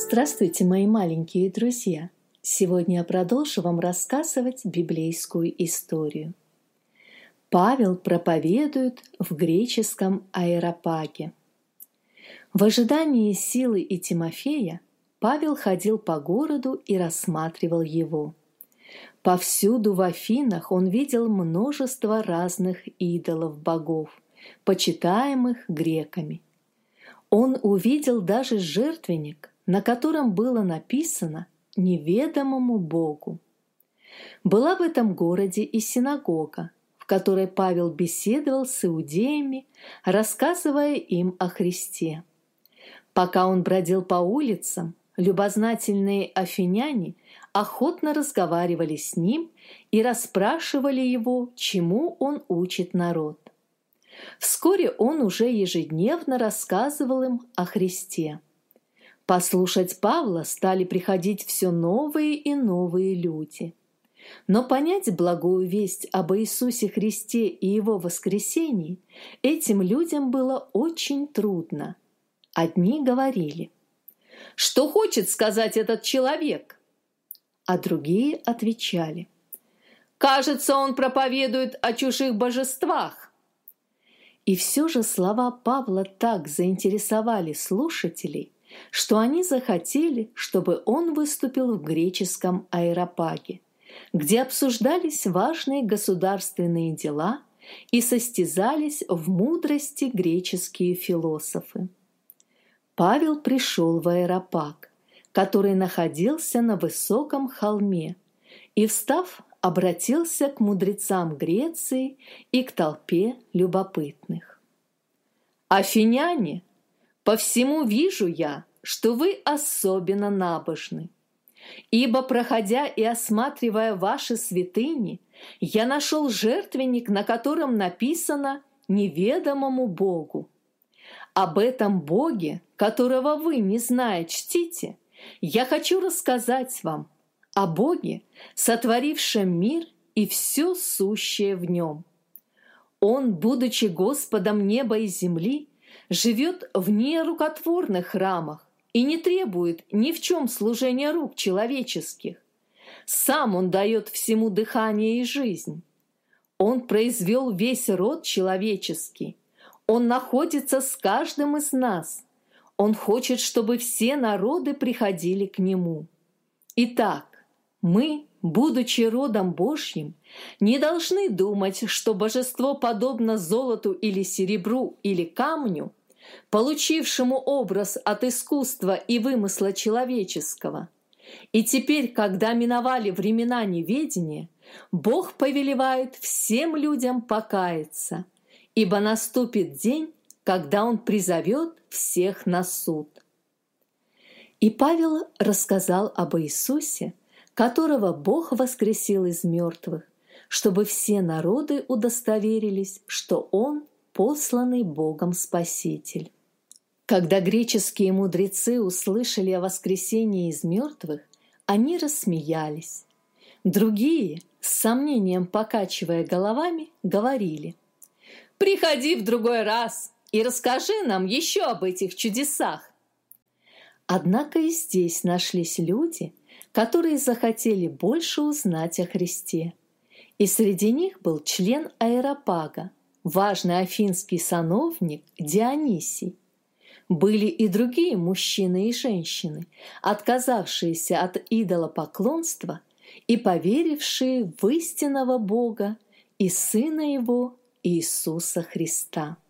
Здравствуйте, мои маленькие друзья! Сегодня я продолжу вам рассказывать библейскую историю. Павел проповедует в греческом Ареопаге. В ожидании Силы и Тимофея Павел ходил по городу и рассматривал его. Повсюду в Афинах он видел множество разных идолов-богов, почитаемых греками. Он увидел даже жертвенник, на котором было написано «Неведомому Богу». Была в этом городе и синагога, в которой Павел беседовал с иудеями, рассказывая им о Христе. Пока он бродил по улицам, любознательные афиняне охотно разговаривали с ним и расспрашивали его, чему он учит народ. Вскоре он уже ежедневно рассказывал им о Христе. Послушать Павла стали приходить все новые и новые люди. Но понять благую весть об Иисусе Христе и Его воскресении этим людям было очень трудно. Одни говорили: «Что хочет сказать этот человек?» А другие отвечали: «Кажется, он проповедует о чужих божествах». И все же слова Павла так заинтересовали слушателей, что они захотели, чтобы он выступил в греческом Ареопаге, где обсуждались важные государственные дела и состязались в мудрости греческие философы. Павел пришел в Ареопаг, который находился на высоком холме, и, встав, обратился к мудрецам Греции и к толпе любопытных. «Афиняне, по всему вижу я, что вы особенно набожны. Ибо, проходя и осматривая ваши святыни, я нашел жертвенник, на котором написано «Неведомому Богу». Об этом Боге, которого вы, не зная, чтите, я хочу рассказать вам, о Боге, сотворившем мир и все сущее в нем. Он, будучи Господом неба и земли, живет в нерукотворных рамах и не требует ни в чем служения рук человеческих. Сам Он дает всему дыхание и жизнь. Он произвел весь род человеческий. Он находится с каждым из нас. Он хочет, чтобы все народы приходили к Нему. Итак, мы, будучи родом Божьим, не должны думать, что божество подобно золоту или серебру или камню, получившему образ от искусства и вымысла человеческого. И теперь, когда миновали времена неведения, Бог повелевает всем людям покаяться, ибо наступит день, когда Он призовет всех на суд. И Павел рассказал об Иисусе, которого Бог воскресил из мертвых, чтобы все народы удостоверились, что Он посланный Богом Спаситель. Когда греческие мудрецы услышали о воскресении из мертвых, они рассмеялись. Другие, с сомнением покачивая головами, говорили: «Приходи в другой раз и расскажи нам еще об этих чудесах». Однако и здесь нашлись люди, которые захотели больше узнать о Христе. И среди них был член Ареопага, важный афинский сановник Дионисий. Были и другие мужчины и женщины, отказавшиеся от идолопоклонства и поверившие в истинного Бога и Сына Его Иисуса Христа.